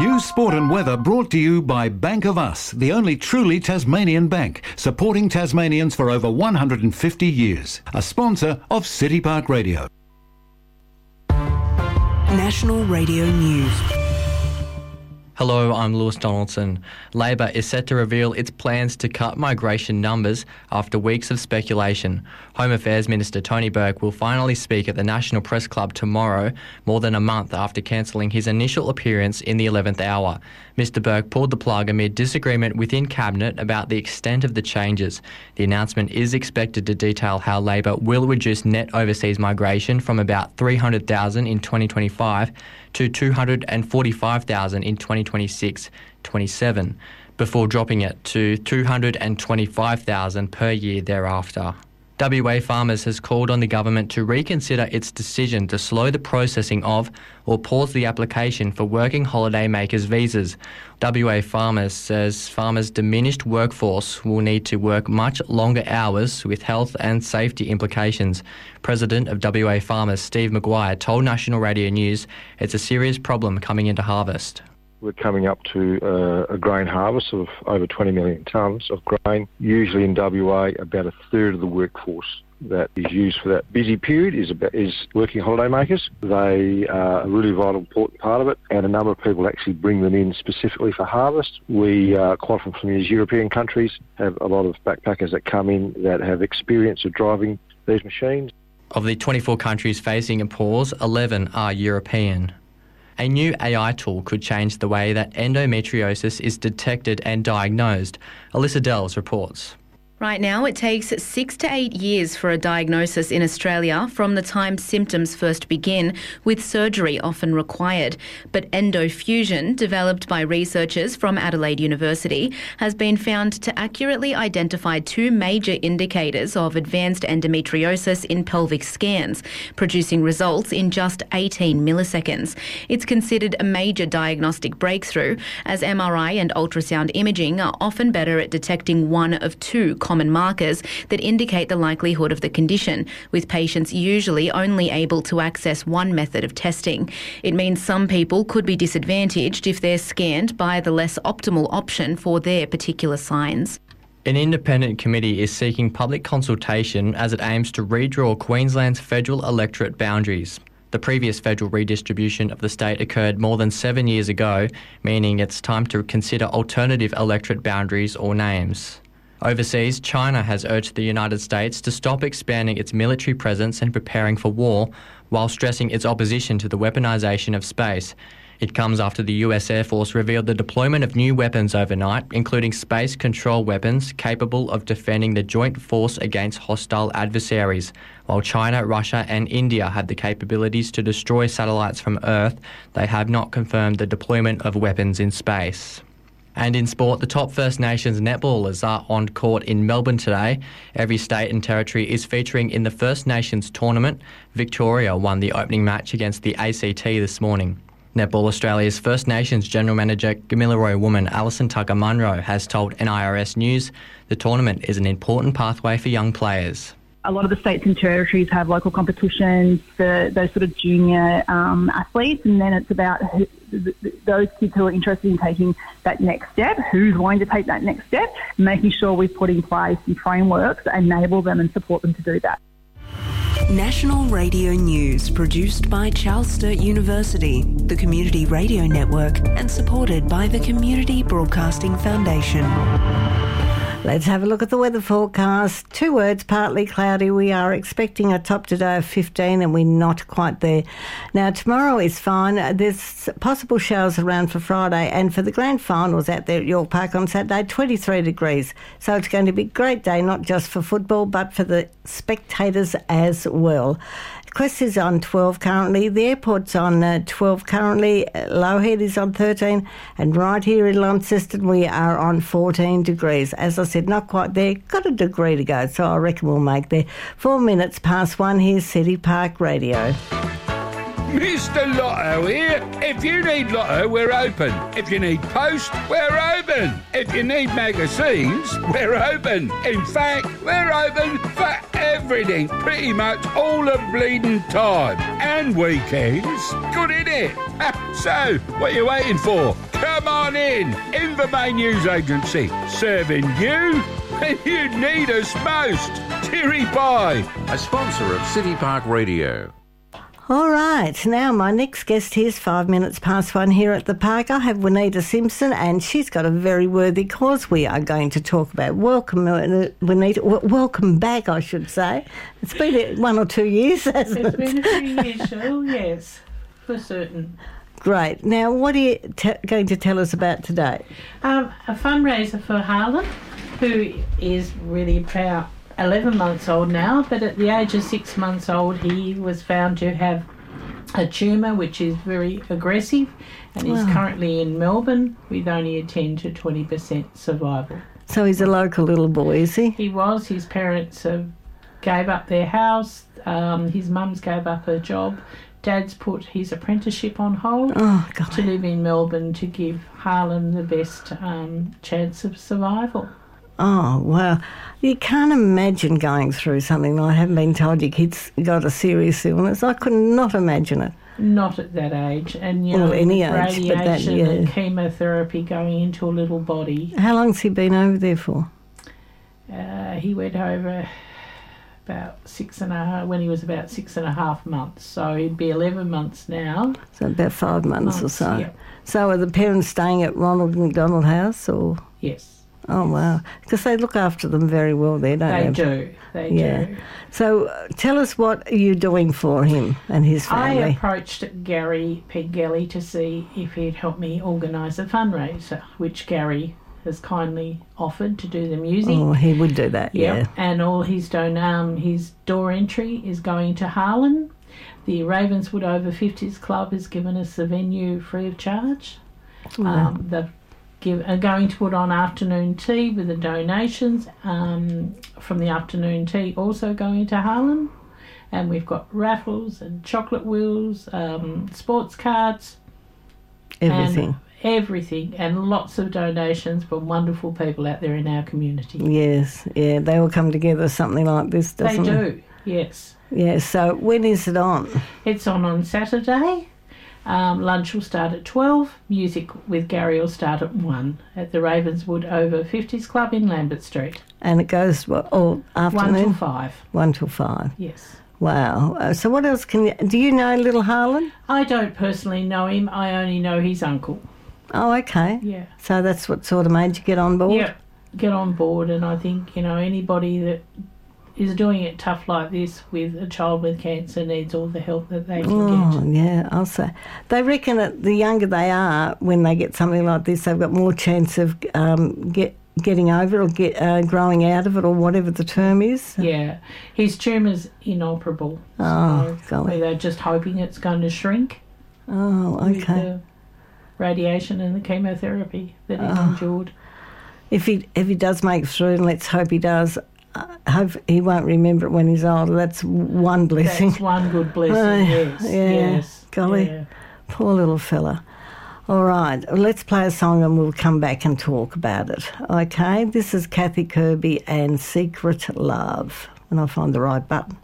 News, sport and weather brought to you by Bank of Us, the only truly Tasmanian bank, supporting Tasmanians for over 150 years. A sponsor of City Park Radio. National Radio News. Hello, I'm Lewis Donaldson. Labor is set to reveal its plans to cut migration numbers after weeks of speculation. Home Affairs Minister Tony Burke will finally speak at the National Press Club tomorrow, more than a month after cancelling his initial appearance in the 11th hour. Mr Burke pulled the plug amid disagreement within Cabinet about the extent of the changes. The announcement is expected to detail how Labor will reduce net overseas migration from about 300,000 in 2025 to 245,000 in 2026-27, before dropping it to 225,000 per year thereafter. WA Farmers has called on the government to reconsider its decision to slow the processing of or pause the application for working holiday makers visas. WA Farmers says farmers' diminished workforce will need to work much longer hours with health and safety implications. President of WA Farmers Steve Maguire told National Radio News it's a serious problem coming into harvest. We're coming up to a grain harvest of over 20 million tonnes of grain. Usually in WA, about a third of the workforce that is used for that busy period is working holiday makers. They are a really vital, important part of it, and a number of people actually bring them in specifically for harvest. We, quite often from these European countries, have a lot of backpackers that come in that have experience of driving these machines. Of the 24 countries facing a pause, 11 are European. A new AI tool could change the way that endometriosis is detected and diagnosed. Alyssa Dells reports. Right now, it takes 6 to 8 years for a diagnosis in Australia from the time symptoms first begin, with surgery often required. But EndoFusion, developed by researchers from Adelaide University, has been found to accurately identify 2 major indicators of advanced endometriosis in pelvic scans, producing results in just 18 milliseconds. It's considered a major diagnostic breakthrough, as MRI and ultrasound imaging are often better at detecting one of 2 common markers that indicate the likelihood of the condition, with patients usually only able to access one method of testing. It means some people could be disadvantaged if they're scanned by the less optimal option for their particular signs. An independent committee is seeking public consultation as it aims to redraw Queensland's federal electorate boundaries. The previous federal redistribution of the state occurred more than 7 years ago, meaning it's time to consider alternative electorate boundaries or names. Overseas, China has urged the United States to stop expanding its military presence and preparing for war, while stressing its opposition to the weaponization of space. It comes after the US Air Force revealed the deployment of new weapons overnight, including space control weapons capable of defending the joint force against hostile adversaries. While China, Russia and India have the capabilities to destroy satellites from Earth, they have not confirmed the deployment of weapons in space. And in sport, the top First Nations netballers are on court in Melbourne today. Every state and territory is featuring in the First Nations tournament. Victoria won the opening match against the ACT this morning. Netball Australia's First Nations General Manager Gamilaroi woman Alison Tucker-Munro has told NIRS News the tournament is an important pathway for young players. A lot of the states and territories have local competitions for those sort of junior athletes, and then it's about those kids who are interested in taking that next step, who's wanting to take that next step, making sure we put in place some frameworks that enable them and support them to do that. National Radio News, produced by Charles Sturt University, the Community Radio Network, and supported by the Community Broadcasting Foundation. Let's have a look at the weather forecast. 2 words, partly cloudy. We are expecting a top today of 15 and we're not quite there. Now, tomorrow is fine. There's possible showers around for Friday, and for the grand finals out there at York Park on Saturday, 23 degrees. So it's going to be a great day, not just for football, but for the spectators as well. Quest is on 12 currently. The airport's on 12 currently. Lowhead is on 13. And right here in Launceston, we are on 14 degrees. As I said, not quite there. Got a degree to go, so I reckon we'll make there. 4 minutes past 1, here's City Park Radio. Mr. Lotto here. If you need Lotto, we're open. If you need post, we're open. If you need magazines, we're open. In fact, we're open for everything, pretty much all the bleeding time. And weekends. Good, innit? So, what are you waiting for? Come on in. Invermain News Agency, serving you when you need us most. Tiri Pie, a sponsor of City Park Radio. All right, now my next guest here is 5 minutes past 1 here at the park. I have Juanita Simpson, and she's got a very worthy cause we are going to talk about. Welcome, Juanita. Welcome back, I should say. It's been 1 or 2 years, hasn't it? It's been a few years, Cheryl, yes, for certain. Great. Now, what are you going to tell us about today? A fundraiser for Harlan, who is really about 11 months old now, but at the age of 6 months old he was found to have a tumour which is very aggressive, and is currently in Melbourne with only a 10 to 20% survival. So he's a local little boy, is he? He was. His parents gave up their house, his mum's gave up her job, Dad's put his apprenticeship on hold to live in Melbourne to give Harlan the best chance of survival. Oh, wow. You can't imagine going through something like, I haven't been told your kid's got a serious illness. I could not imagine it. Not at that age. And, any age, radiation and chemotherapy going into a little body. How long's he been over there for? He went over about 6.5, when he was about 6.5 months. So he'd be 11 months now. So about 5 months or so. Yeah. So are the parents staying at Ronald McDonald House, or? Yes. Oh, wow. Because they look after them very well there, don't they? They do. So tell us what you're doing for him and his family. I approached Gary Pengelly to see if he'd help me organise a fundraiser, which Gary has kindly offered to do the music. Oh, he would do that, yeah. And all his door entry is going to Harlan. The Ravenswood Over 50s Club has given us the venue free of charge. Wow. Are going to put on afternoon tea with the donations from the afternoon tea also going to Harlan, and we've got raffles and chocolate wheels, sports cards, everything, and lots of donations from wonderful people out there in our community. Yes, yeah, they all come together something like this, doesn't it? They do, yes. Yeah, so when is it on? It's on Saturday. Lunch will start at 12. Music with Gary will start at 1 at the Ravenswood Over 50s Club in Lambert Street. And it goes all afternoon? 1 till 5. 1 till 5. Yes. Wow. So what else do you know little Harlan? I don't personally know him. I only know his uncle. Oh, okay. Yeah. So that's what sort of made you get on board? Yeah, get on board. And I think, anybody that is doing it tough like this with a child with cancer needs all the help that they can get. Oh, yeah, I'll say. They reckon that the younger they are, when they get something like this, they've got more chance of getting over it or growing out of it, or whatever the term is. Yeah. His tumour's inoperable. Oh, golly. They're just hoping it's going to shrink. Oh, okay. With the radiation and the chemotherapy that he's endured. If he does make it through, and let's hope he does, hope he won't remember it when he's older. That's one blessing. That's one good blessing, yes. Yeah, yes. Golly, yeah. Poor little fella. All right, let's play a song and we'll come back and talk about it. Okay, this is Kathy Kirby and Secret Love. When I find the right button.